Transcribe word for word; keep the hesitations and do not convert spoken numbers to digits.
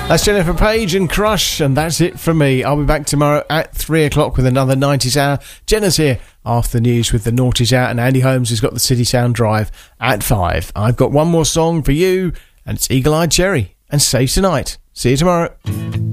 That's Jennifer Page and Crush, and that's it from me. I'll be back tomorrow at three o'clock with another nineties hour. Jenna's here after the news with the Noughties out, and Andy Holmes has got the City Sound Drive at five. I've got one more song for you, and it's Eagle Eye Cherry and Save Tonight. See you tomorrow.